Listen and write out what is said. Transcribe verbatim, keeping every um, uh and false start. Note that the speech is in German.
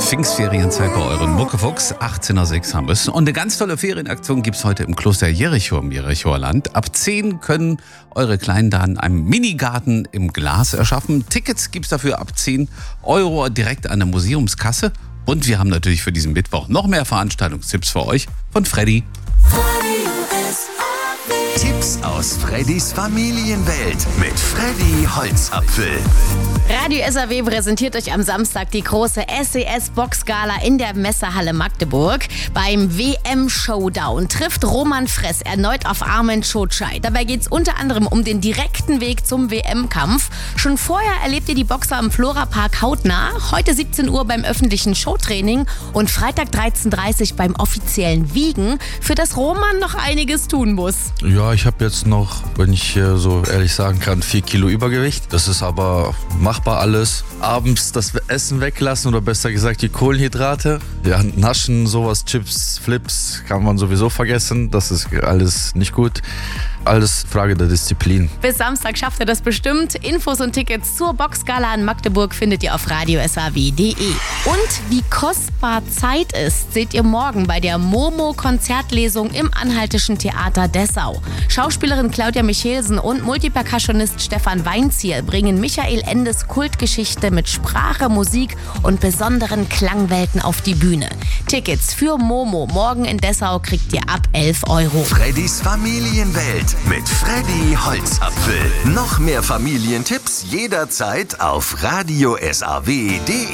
Pfingstferienzeit bei euren Muckefuchs. achtzehn Uhr sechs haben wir es. Und eine ganz tolle Ferienaktion gibt es heute im Kloster Jericho im Jerichoer Land. Ab zehn können eure Kleinen dann einen Minigarten im Glas erschaffen. Tickets gibt es dafür ab zehn Euro direkt an der Museumskasse. Und wir haben natürlich für diesen Mittwoch noch mehr Veranstaltungstipps für euch von Freddy. Tipps aus Freddys Familienwelt mit Freddy Holzapfel. Radio S A W präsentiert euch am Samstag die große S E S-Boxgala in der Messehalle Magdeburg. Beim W M-Showdown trifft Roman Fress erneut auf Armen Çocay. Dabei geht es unter anderem um den direkten Weg zum W M-Kampf. Schon vorher erlebt ihr die Boxer am Flora-Park hautnah. Heute siebzehn Uhr beim öffentlichen Showtraining und Freitag dreizehn Uhr dreißig beim offiziellen Wiegen, für das Roman noch einiges tun muss. Ja, ich habe jetzt noch, wenn ich äh, so ehrlich sagen kann, vier Kilo Übergewicht. Das ist aber machbar alles. Abends das Essen weglassen oder besser gesagt die Kohlenhydrate. Ja, Naschen, sowas, Chips, Flips kann man sowieso vergessen. Das ist alles nicht gut. Alles Frage der Disziplin. Bis Samstag schafft ihr das bestimmt. Infos und Tickets zur Boxgala in Magdeburg findet ihr auf radio s a w punkt d e. Und wie kostbar Zeit ist, seht ihr morgen bei der Momo-Konzertlesung im Anhaltischen Theater Dessau. Schauspielerin Claudia Michelsen und Multipercussionist Stefan Weinzierl bringen Michael Endes Kultgeschichte mit Sprache, Musik und besonderen Klangwelten auf die Bühne. Tickets für Momo morgen in Dessau kriegt ihr ab elf Euro. Freddys Familienwelt mit Freddy Holzapfel. Noch mehr Familientipps jederzeit auf radio s a w punkt d e.